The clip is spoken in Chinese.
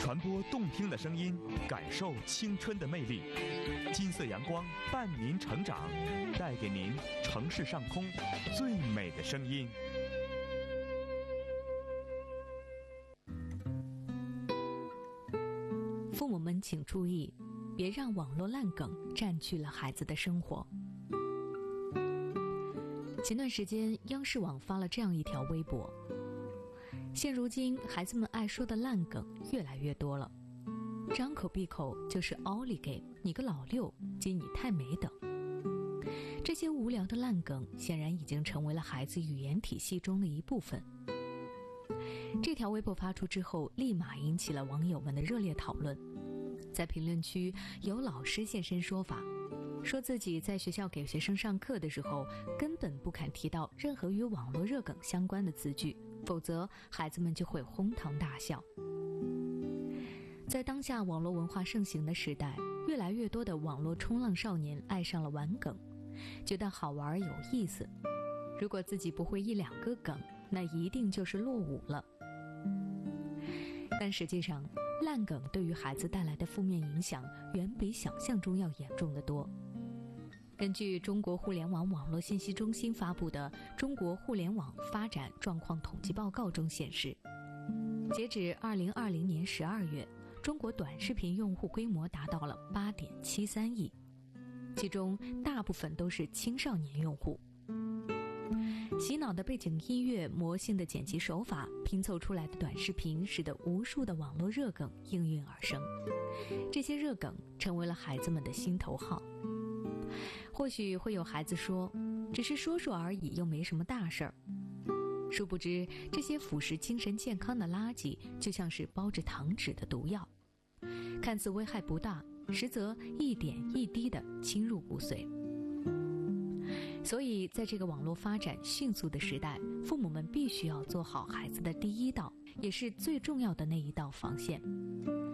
传播动听的声音，感受青春的魅力。金色阳光伴您成长，带给您城市上空最美的声音。 父母们请注意，别让网络烂梗占据了孩子的生活。前段时间，央视网发了这样一条微博：现如今，孩子们爱说的烂梗越来越多了，张口闭口就是奥利给、你个老六及你太美等。这些无聊的烂梗显然已经成为了孩子语言体系中的一部分。这条微博发出之后，立马引起了网友们的热烈讨论。在评论区，有老师现身说法，说自己在学校给学生上课的时候，根本不敢提到任何与网络热梗相关的词句，否则孩子们就会哄堂大笑。在当下网络文化盛行的时代，越来越多的网络冲浪少年爱上了玩梗，觉得好玩有意思。如果自己不会一两个梗，那一定就是落伍了。但实际上，烂梗对于孩子带来的负面影响远比想象中要严重得多。根据中国互联网网络信息中心发布的《中国互联网发展状况统计报告》中显示，截止2020年12月，中国短视频用户规模达到了8.73亿，其中大部分都是青少年用户。洗脑的背景音乐、魔性的剪辑手法拼凑出来的短视频，使得无数的网络热梗应运而生。这些热梗成为了孩子们的心头好。或许会有孩子说，只是说说而已，又没什么大事儿。殊不知，这些腐蚀精神健康的垃圾，就像是包着糖纸的毒药，看似危害不大，实则一点一滴地侵入骨髓。所以在这个网络发展迅速的时代，父母们必须要做好孩子的第一道，也是最重要的那一道防线。